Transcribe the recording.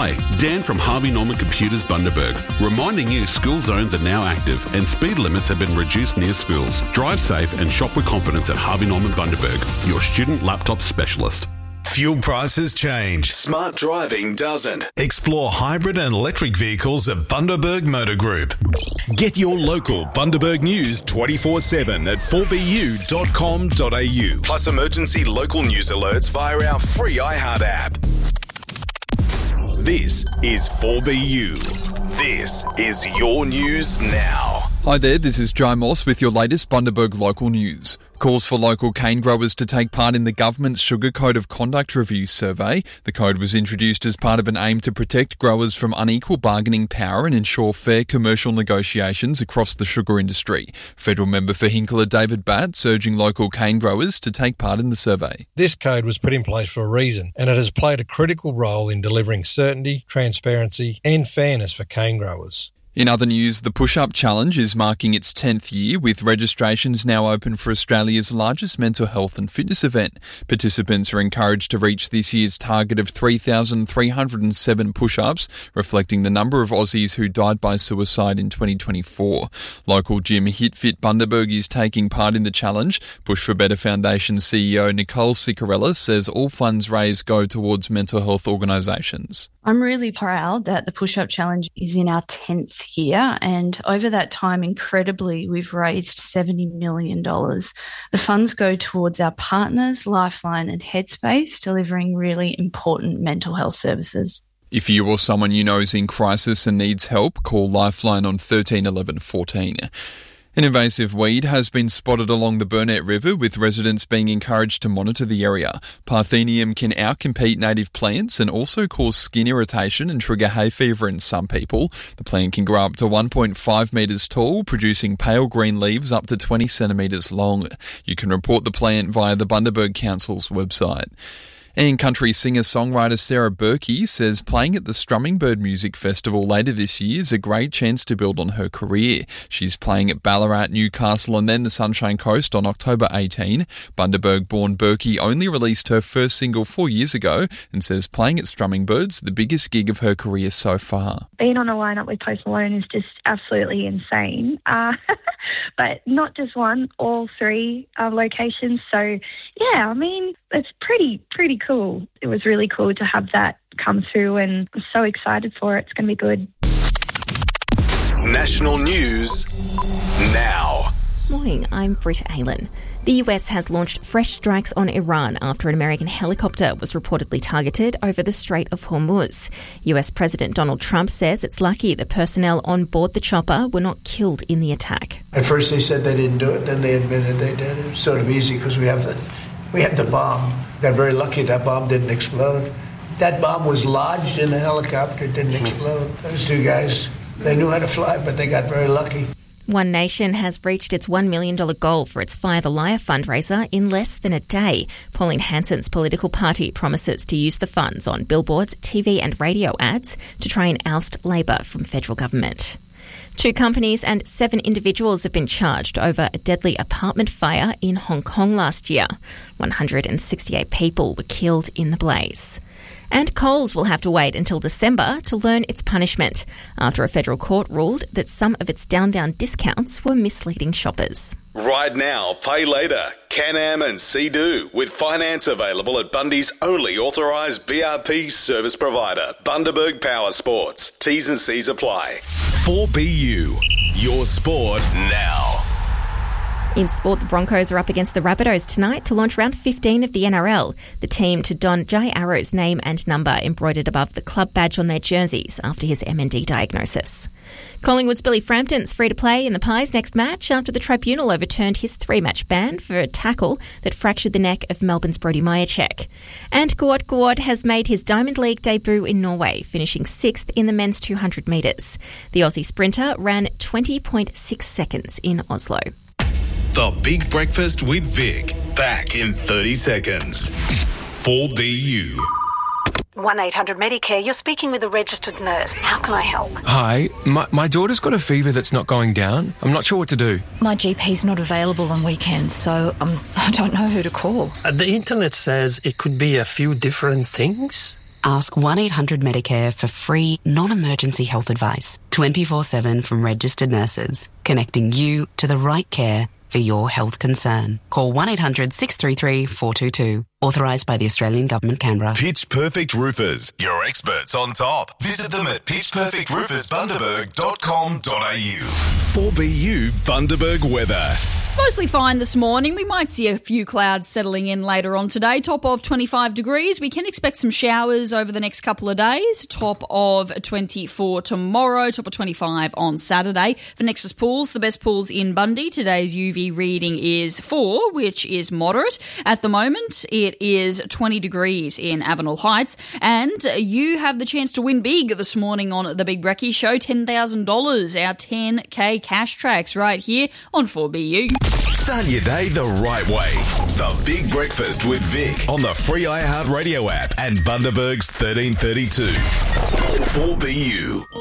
Hi, Dan from Harvey Norman Computers Bundaberg, reminding you school zones are now active and speed limits have been reduced near schools. Drive safe and shop with confidence at Harvey Norman Bundaberg, your student laptop specialist. Fuel prices change. Smart driving doesn't. Explore hybrid and electric vehicles at Bundaberg Motor Group. Get your local Bundaberg news 24/7 at 4bu.com.au. Plus emergency local news alerts via our free iHeart app. This is 4BU. This is your news now. Hi there, this is Jai Moss with your latest Bundaberg local news. Calls for local cane growers to take part in the government's Sugar Code of Conduct Review survey. The code was introduced as part of an aim to protect growers from unequal bargaining power and ensure fair commercial negotiations across the sugar industry. Federal member for Hinkler David Batts urging local cane growers to take part in the survey. This code was put in place for a reason, and it has played a critical role in delivering certainty, transparency and fairness for cane growers. In other news, the Push-Up Challenge is marking its 10th year, with registrations now open for Australia's largest mental health and fitness event. Participants are encouraged to reach this year's target of 3,307 push-ups, reflecting the number of Aussies who died by suicide in 2024. Local gym HitFit Bundaberg is taking part in the challenge. Push for Better Foundation CEO Nicole Ciccarella says all funds raised go towards mental health organisations. I'm really proud that the Push-Up Challenge is in our 10th year, and over that time, incredibly, we've raised $70 million. The funds go towards our partners, Lifeline and Headspace, delivering really important mental health services. If you or someone you know is in crisis and needs help, call Lifeline on 13 11 14. An invasive weed has been spotted along the Burnett River, with residents being encouraged to monitor the area. Parthenium can outcompete native plants and also cause skin irritation and trigger hay fever in some people. The plant can grow up to 1.5 metres tall, producing pale green leaves up to 20 centimetres long. You can report the plant via the Bundaberg Council's website. And country singer-songwriter Sarah Berkey says playing at the Strumming Bird Music Festival later this year is a great chance to build on her career. She's playing at Ballarat, Newcastle and then the Sunshine Coast on October 18. Bundaberg-born Berkey only released her first single 4 years ago and says playing at Strumming Bird's the biggest gig of her career so far. Being on a lineup with Post Malone is just absolutely insane. But not just one, all three locations. So, yeah, I mean, it's pretty cool. It was really cool to have that come through, and I'm so excited for it. It's going to be good. National news now. Morning, I'm Britta Aylan. The US has launched fresh strikes on Iran after an American helicopter was reportedly targeted over the Strait of Hormuz. US President Donald Trump says it's lucky the personnel on board the chopper were not killed in the attack. At first they said they didn't do it, then they admitted they did. It was sort of easy because we have the bomb. Got very lucky that bomb didn't explode. That bomb was lodged in the helicopter, it didn't explode. Those two guys, they knew how to fly, but they got very lucky. One Nation has reached its $1 million goal for its Fire the Liar fundraiser in less than a day. Pauline Hanson's political party promises to use the funds on billboards, TV and radio ads to try and oust Labor from federal government. 2 companies and 7 individuals have been charged over a deadly apartment fire in Hong Kong last year. 168 people were killed in the blaze. And Coles will have to wait until December to learn its punishment after a federal court ruled that some of its down discounts were misleading shoppers. Ride now, pay later. Can-Am and Sea-Doo, with finance available at Bundy's only authorised BRP service provider, Bundaberg Power Sports. T's and C's apply. 4BU, your sport now. In sport, the Broncos are up against the Rabbitohs tonight to launch round 15 of the NRL. The team to don Jai Arrow's name and number embroidered above the club badge on their jerseys after his MND diagnosis. Collingwood's Billy Frampton's free to play in the Pies next match after the tribunal overturned his 3-match ban for a tackle that fractured the neck of Melbourne's Brody Majacek. And Guod Guod has made his Diamond League debut in Norway, finishing 6th in the men's 200 metres. The Aussie sprinter ran 20.6 seconds in Oslo. The Big Breakfast with Vic. Back in 30 seconds. 4BU. 1-800-Medicare. You're speaking with a registered nurse. How can I help? Hi. My daughter's got a fever that's not going down. I'm not sure what to do. My GP's not available on weekends, so I don't know who to call. The internet says it could be a few different things. Ask 1-800-MEDICARE for free, non-emergency health advice, 24/7 from registered nurses, connecting you to the right care for your health concern. Call 1-800-633-422. Authorised by the Australian Government, Canberra. Pitch Perfect Roofers, your experts on top. Visit them at pitchperfectroofersbundaberg.com.au. 4BU Bundaberg weather. Mostly fine this morning. We might see a few clouds settling in later on today. Top of 25 degrees. We can expect some showers over the next couple of days. Top of 24 tomorrow. Top of 25 on Saturday. For Nexus Pools, the best pools in Bundy. Today's UV reading is 4, which is moderate. At the moment, it is 20 degrees in Avenel Heights. And you have the chance to win big this morning on The Big Brekkie Show. $10,000, our 10K cash tracks right here on 4BU. Start your day the right way. The Big Breakfast with Vic on the free iHeartRadio app and Bundaberg's 1332. 4BU.